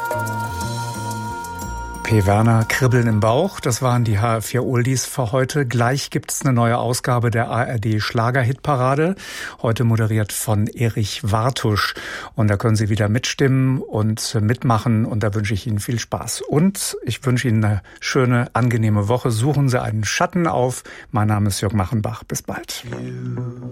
P. Werner, Kribbeln im Bauch, das waren die HR4 Oldies für heute. Gleich gibt's eine neue Ausgabe der ARD Schlager-Hitparade, heute moderiert von Erich Wartusch. Und da können Sie wieder mitstimmen und mitmachen und da wünsche ich Ihnen viel Spaß. Und ich wünsche Ihnen eine schöne, angenehme Woche. Suchen Sie einen Schatten auf. Mein Name ist Jörg Machenbach. Bis bald.